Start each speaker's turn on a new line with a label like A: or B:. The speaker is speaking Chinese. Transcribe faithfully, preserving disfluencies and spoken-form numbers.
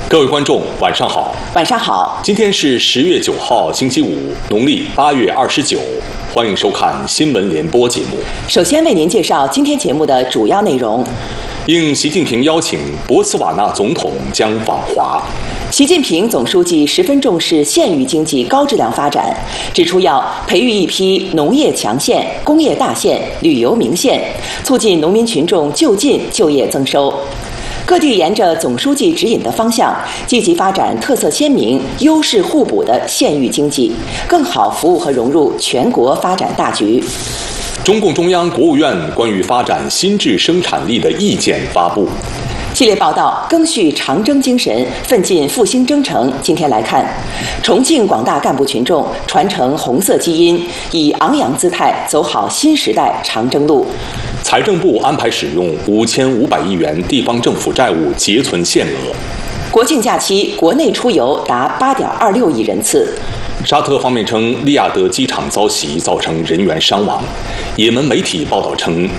A: 各位观众，晚上好。
B: 晚上好。
A: 今天是十月九号，星期五，农历八月二十九。欢迎收看新闻联播节目。
B: 首先为您介绍今天节目的主要内容。
A: 应习近平邀请，博茨瓦纳总统将访华。
B: 习近平总书记十分重视县域经济高质量发展，指出要培育一批农业强县、工业大县、旅游名县，促进农民群众就近就业增收。各地沿着总书记指引的方向，积极发展特色鲜明、优势互补的县域经济，更好服务和融入全国发展大局。
A: 中共中央、国务院关于发展新质生产力的意见发布。
B: 系列报道赓续长征精神，奋进复兴征程。今天来看，重庆广大干部群众传承红色基因，以昂扬姿态走好新时代长征路。
A: 财政部安排使用五千五百亿元地方政府债务结存限额。
B: 国庆假期国内出游达八点二六亿人次。
A: 沙特方面称，利雅得机场遭袭，造成人员伤亡。也门媒体报道称，